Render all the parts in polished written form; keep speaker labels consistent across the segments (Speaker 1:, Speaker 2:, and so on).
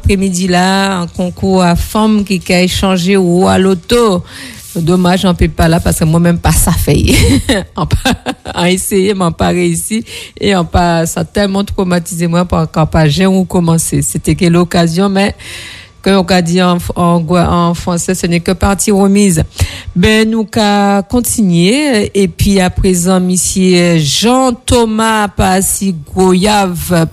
Speaker 1: après-midi là, un concours à femmes qui a échangé ou à l'auto. Dommage, j'en peux pas là parce que moi-même pas ça fait. En essayer, m'en pas réussi et en pas, ça a tellement traumatisé moi pour encore pas j'ai où commencer. C'était quelle occasion, mais comme on a dit en français, ce n'est que partie remise. Ben, nous qu'à continuer. Et puis, à présent, monsieur Jean-Thomas Passi-Gouillave,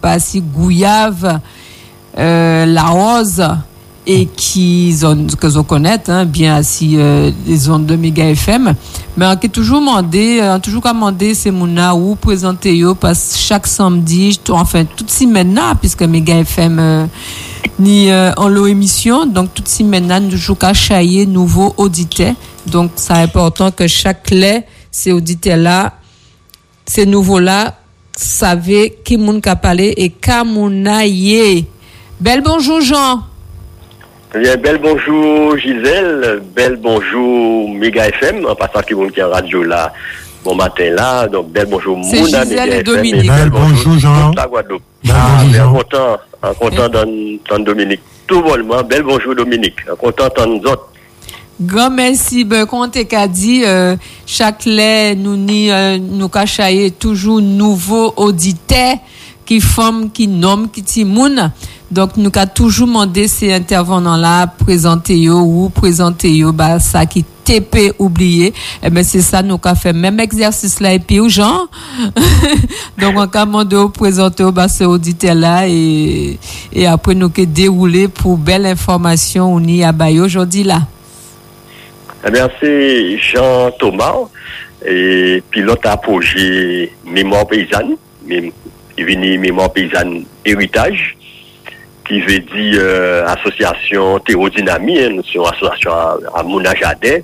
Speaker 1: La Rose, et que vous connaissez, hein, bien assis, les ondes de Méga FM. Mais on a toujours demandé, c'est Mouna ou présenter yo, parce que chaque samedi, enfin, toute semaine là, puisque Méga FM, ni en l'eau émission, donc toute semaine là, nous toujours qu'à chailler nouveaux auditeurs. Donc, c'est important que chaque lait, ces auditeurs là, ces nouveaux là, savent qui moun ka parler et ka mouna yé. Bel bonjour, Jean.
Speaker 2: Bien, bel bonjour Gisèle, bel bonjour Méga FM, en passant qui est en radio là, bon matin là, donc bel bonjour Mouna Méga FM.
Speaker 1: Dominique.
Speaker 3: Bel bonjour Jean.
Speaker 2: La Guadeloupe.
Speaker 3: Bien
Speaker 2: Content d'entendre Dominique. Tout bonnement, bel bonjour Dominique, content d'entendre nous autres.
Speaker 1: Grand merci, ben, comme on t'a dit, chaque lait, nous cachaille toujours nouveau auditeur, qui forme, qui nomme, qui timoun. Donc, nous avons toujours demandé ces intervenants-là, présenter yo, bah, ça qui TP oublié. Eh ben, c'est ça, nous avons fait même exercice là, et puis, aux gens. Donc, on a demandé au présenter, bah, ce auditeur-là, et après, nous avons déroulé pour belle information, on y a baillé aujourd'hui là.
Speaker 2: Eh bien, c'est Jean Thomas, et pilote à projet Mémoire Paysanne, il vient Mémoire Paysanne Héritage, qui veut dire association Théodynamie, hein, nous sommes association à Mouna Jardin.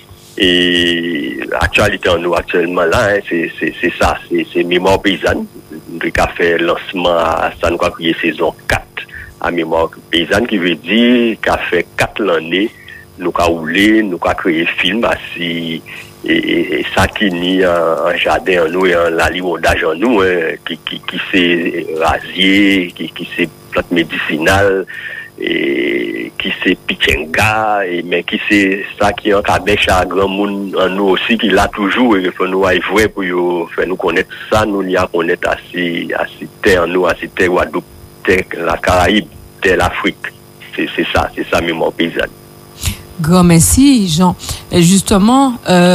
Speaker 2: Et actualité en nous actuellement là, hein, c'est ça, c'est Mémoire Paysanne. Nous avons fait lancement à ça, nous avons créé saison 4 à Mémoire Paysanne, qui veut dire qu'a fait 4 l'année, nous avons roulé, nous avons créé film assis. Et ça qui nie un jardin en nous et un l'alimodage en nous, hein, qui c'est rasier, qui c'est plante médicinale, et qui c'est pichenga, mais qui c'est ça qui est un cabèche à grand monde en nous aussi, qui l'a toujours, et il faut nous avouer pour faire nous connaître ça, nous y a connaître assez terre en nous, assez terre Guadeloupe, terre la Caraïbe, terre l'Afrique. C'est ça, Mémoire Paysanne.
Speaker 1: Grand merci, Jean. Et justement,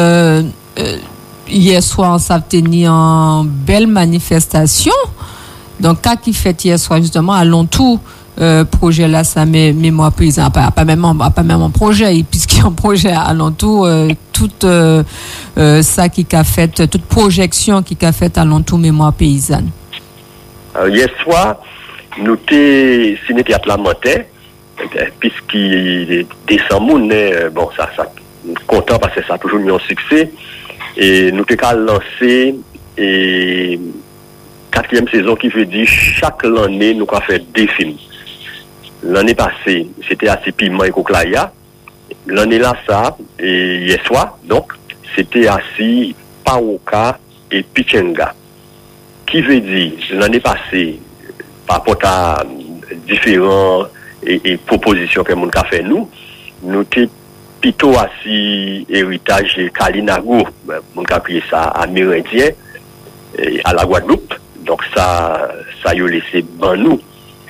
Speaker 1: hier soir, on s'est tenu en belle manifestation. Donc, quand qui fait hier soir, justement, à l'entour, projet là, ça met Mémoire Paysanne, pas même un projet, puisqu'il y a un projet à l'entour, toute ça qui a fait, toute projection qui a fait à l'entour Mémoire Paysanne.
Speaker 2: Hier soir, nous t'es ciné théâtre Lamentin, puisqu'il descend moun, bon, ça, content parce que ça a toujours mis en succès. Et nous t'avons lancé et 4e saison qui veut dire chaque année nous avons fait 2 films. L'année passée, c'était assez Piment et Koklaya. L'année là, ça, et hier soir, donc, c'était assez Paoka et Pichenga. Qui veut dire, l'année passée, par rapport à différents et propositions que mon fait nous t'es plutôt assis héritage Kalinago, mon cas pris ça à Méridien et à la Guadeloupe, donc ça y a laissé ban nous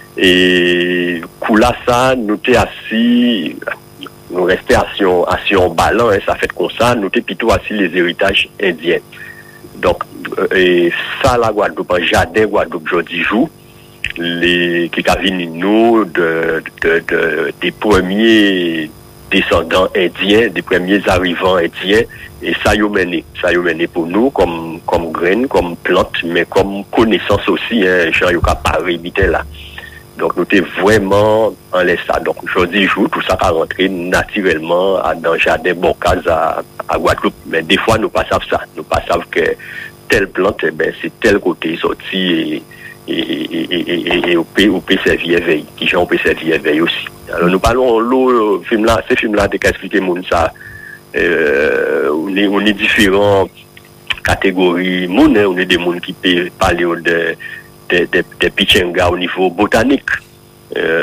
Speaker 2: et coula ça nous t'es assis, nous restait assis en ballon, et ça fait comme ça, nous t'es plutôt assis les héritages indiens, donc et ça la Guadeloupe, jardin Guadeloupe jeudi jour qui viennent nous des premiers descendants indiens, des premiers arrivants indiens, et ça y a mené pour nous comme graines, comme plantes, mais comme connaissance aussi, hein, gens qui pas habité là. Donc nous t'es vraiment en laisse ça. Donc aujourd'hui jour tout ça a rentré naturellement dans le jardin Bocaz à Guadeloupe, mais des fois nous pas savons ça, nous pas savons que telle plante, ben c'est tel côté sorti et on peut servir éveil, qui gens on peut servir éveil aussi. Alors nous parlons l'eau film là, ces films là de expliquer moun ça, on est différents catégories moun, on est des moun qui peut parler de pichenga au niveau botanique.